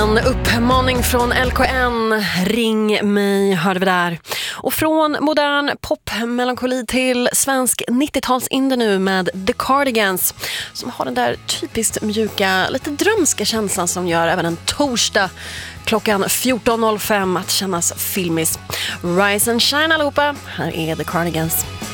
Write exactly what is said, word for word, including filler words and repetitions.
En uppmaning från L K N, ring mig, hörde vi där. Och från modern popmelankoli till svensk nittiotalsindie nu med The Cardigans, som har den där typiskt mjuka, lite drömska känslan som gör även en torsdag klockan fjorton noll fem att kännas filmis. Rise and shine allihopa, här är The Cardigans.